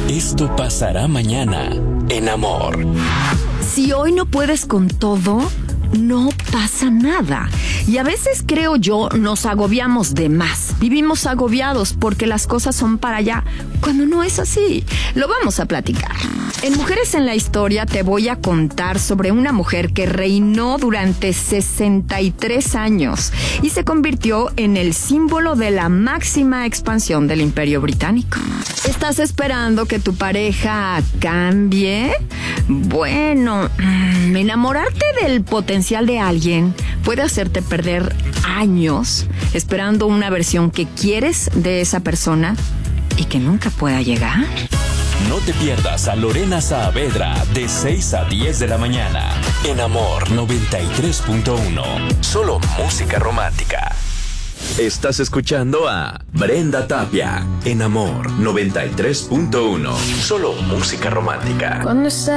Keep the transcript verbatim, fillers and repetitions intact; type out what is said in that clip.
Esto pasará mañana en Amor. Si hoy no puedes con todo, no pasa nada. Y a veces, creo yo, nos agobiamos de más. Vivimos agobiados porque las cosas son para allá, cuando no es así. Lo vamos a platicar. En Mujeres en la Historia te voy a contar sobre una mujer que reinó durante sesenta y tres años y se convirtió en el símbolo de la máxima expansión del Imperio Británico. ¿Estás esperando que tu pareja cambie? Bueno, enamorarte del potencial de alguien puede hacerte perder años esperando una versión que quieres de esa persona y que nunca pueda llegar. No te pierdas a Lorena Saavedra de seis a diez de la mañana en Amor noventa y tres punto uno. Solo música romántica. Estás escuchando a Brenda Tapia en Amor noventa y tres punto uno. Solo música romántica. Cuando está